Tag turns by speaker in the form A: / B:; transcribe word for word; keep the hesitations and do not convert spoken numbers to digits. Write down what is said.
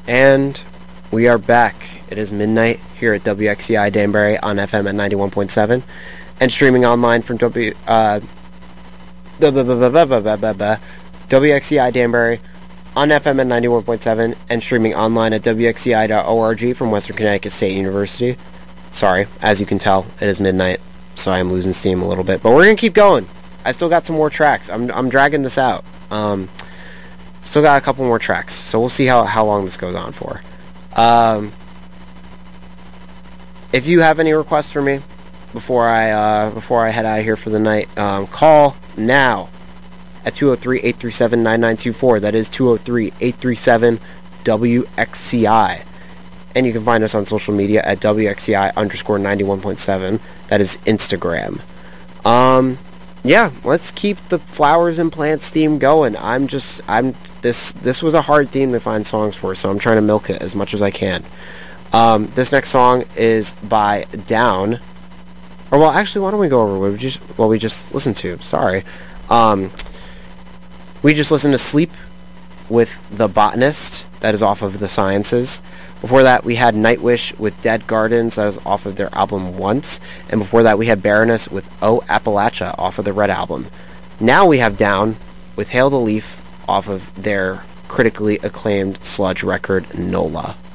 A: And we are back. It is midnight here at W X C I Danbury on F M at ninety-one point seven and streaming online from W uh, W X C I Danbury on F M at ninety-one point seven and streaming online at W X C I dot org from Western Connecticut State University. Sorry, as you can tell, it is midnight, so I am losing steam a little bit. But we're going to keep going. I still got some more tracks. I'm I'm dragging this out. Um, still got a couple more tracks, so we'll see how, how long this goes on for. Um, if you have any requests for me before I uh, before I head out of here for the night, um, call now at two oh three, eight three seven, nine nine two four. That is two oh three, eight three seven, W X C I. And you can find us on social media at W X C I underscore ninety-one point seven. That is Instagram. Um, yeah, let's keep the flowers and plants theme going. I'm just, I'm, this, this was a hard theme to find songs for, so I'm trying to milk it as much as I can. Um, this next song is by Down. Or, well, actually, why don't we go over what we just, what we just listened to? Sorry. Um, we just listened to Sleep with The Botanist. That is off of The Sciences. Before that, we had Nightwish with Dead Gardens. That was off of their album Once. And before that, we had Baroness with Oh Appalachia off of the Red Album. Now we have Down with Hail the Leaf off of their critically acclaimed sludge record, Nola.